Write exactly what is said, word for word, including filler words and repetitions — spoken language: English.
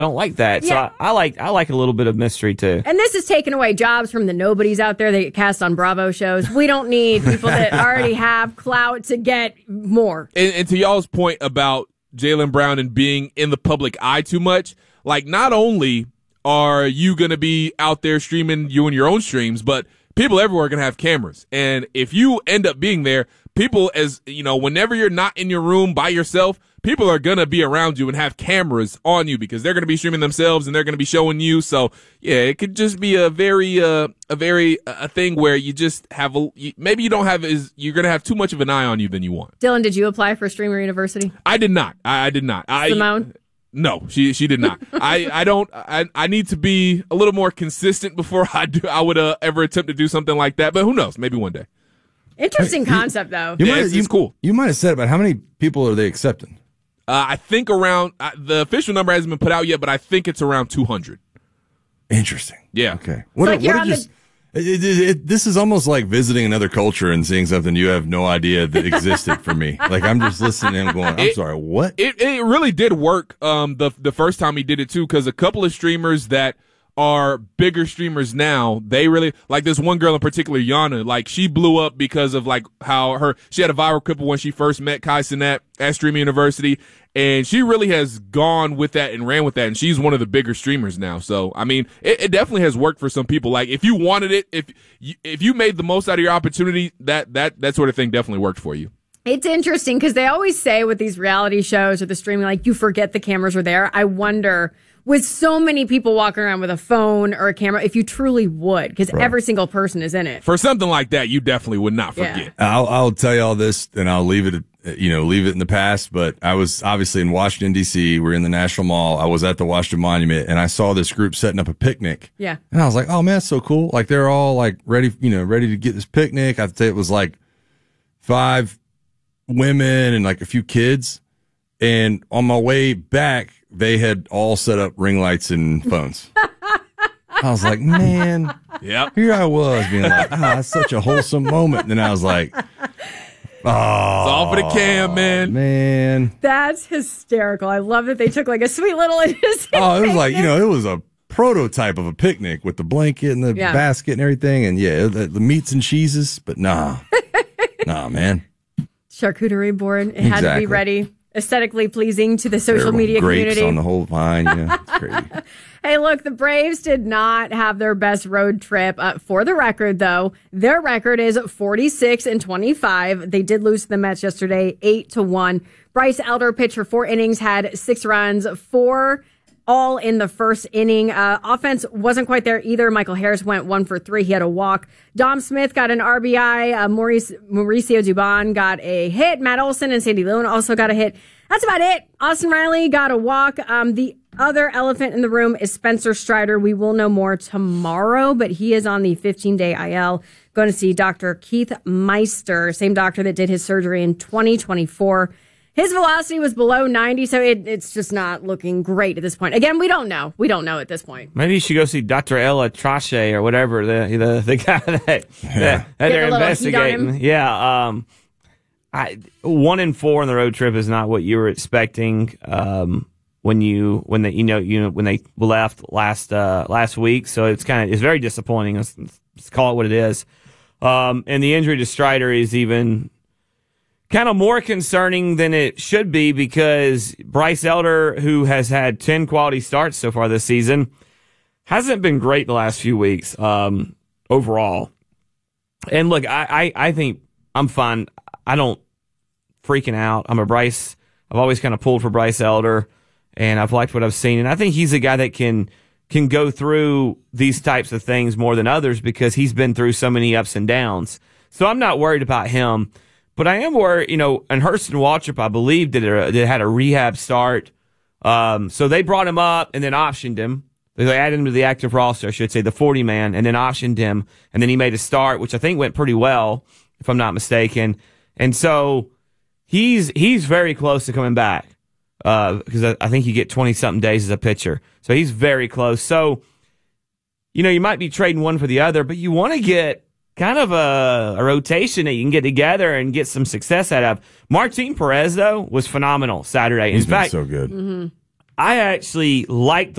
don't like that. Yeah. So I, I like I like a little bit of mystery too. And this is taking away jobs from the nobodies out there that get cast on Bravo shows. We don't need people that already have clout to get more. And, and to y'all's point about Jaylen Brown and being in the public eye too much, like not only are you going to be out there streaming you and your own streams, but people everywhere are going to have cameras. And if you end up being there, people, as you know, whenever you're not in your room by yourself, people are going to be around you and have cameras on you because they're going to be streaming themselves and they're going to be showing you. So, yeah, it could just be a very, uh, a very, a thing where you just have, a, you, maybe you don't have, is you're going to have too much of an eye on you than you want. Dylan, did you apply for Streamer University? I did not. I, I did not. Simone? I, no, she she did not. I, I don't, I, I need to be a little more consistent before I do, I would uh, ever attempt to do something like that. But who knows? Maybe one day. Interesting concept, though. You Yeah, might, it's, you, it's cool. You might have said about how many people are they accepting? Uh, I think around, uh, the official number hasn't been put out yet, but I think it's around two hundred. Interesting. Yeah. Okay. What, like a, you're what a on just, it, it, it, this is almost like visiting another culture and seeing something you have no idea that existed for me. Like I'm just listening and going, I'm It- sorry, what? It it really did work um the the first time he did it too, because a couple of streamers that are bigger streamers now, they really like this one girl in particular, Yana. Like she blew up because of like how her she had a viral clip of when she first met Kai Cenat at Streaming University, and she really has gone with that and ran with that, and she's one of the bigger streamers now. So I mean, it, it definitely has worked for some people. Like if you wanted it, if you, if you made the most out of your opportunity, that that that sort of thing definitely worked for you. It's interesting because they always say with these reality shows or the streaming, like you forget the cameras are there. I wonder, with so many people walking around with a phone or a camera, if you truly would, because Right. every single person is in it. For something like that, you definitely would not Yeah. forget. I'll, I'll tell you all this and I'll leave it, you know, leave it in the past. But I was obviously in Washington, D C. We're in the National Mall. I was at the Washington Monument and I saw this group setting up a picnic. Yeah. And I was like, oh man, that's so cool. Like they're all like ready, you know, ready to get this picnic. I'd say it was like five women and like a few kids. And on my way back, they had all set up ring lights and phones. I was like, man, Yep. here I was being like, ah, that's such a wholesome moment. And then I was like, oh, It's all for the cam, man. man. That's hysterical. I love that they took like a sweet little innocent Oh, it was like, you picnic. know, it was a prototype of a picnic with the blanket and the Yeah. basket and everything. And yeah, the, the meats and cheeses, but nah, nah, man. Charcuterie board. It had to Exactly. be ready, aesthetically pleasing to the social There were media grapes community. on the whole vine. Yeah, it's crazy. Hey, look, the Braves did not have their best road trip. Uh, for the record, though, their record is forty-six and twenty-five. They did lose to the Mets yesterday, eight to one. Bryce Elder pitched for four innings, had six runs, four all in the first inning. Uh, offense wasn't quite there either. Michael Harris went one for three. He had a walk. Dom Smith got an R B I. Uh, Maurice, Mauricio Dubon got a hit. Matt Olson and Sandy Leone also got a hit. That's about it. Austin Riley got a walk. Um, the other elephant in the room is Spencer Strider. We will know more tomorrow, but he is on the fifteen-day I L. Going to see Doctor Keith Meister, same doctor that did his surgery in twenty twenty-four. His velocity was below ninety, so it, it's just not looking great at this point. Again, we don't know. We don't know at this point. Maybe you should go see Doctor Ella Trache or whatever, the the, the guy that, that, that they're a little heat on him. investigating. Yeah. Um, I, one in four on the road trip is not what you were expecting. Um, when you when they you know you know when they left last uh, last week, so it's kind of it's very disappointing. Let's, let's call it what it is. Um, and the injury to Strider is even kind of more concerning than it should be because Bryce Elder, who has had ten quality starts so far this season, hasn't been great the last few weeks um, overall. And look, I, I, I think I'm fine. I don't freaking out. I'm a Bryce. I've always kind of pulled for Bryce Elder, and I've liked what I've seen. And I think he's a guy that can can go through these types of things more than others because he's been through so many ups and downs. So I'm not worried about him. But I am worried, you know, and Hurston Waltrip, I believe, did a, did had a rehab start. Um, so they brought him up and then optioned him. They added him to the active roster, I should say, the forty man, and then optioned him. And then he made a start, which I think went pretty well, if I'm not mistaken. And so he's he's very close to coming back uh, because I, I think you get twenty-something days as a pitcher. So he's very close. So, you know, you might be trading one for the other, but you want to get kind of a, a rotation that you can get together and get some success out of. Martin Perez, though, was phenomenal Saturday. He's In been fact, so good. Mm-hmm. I actually like the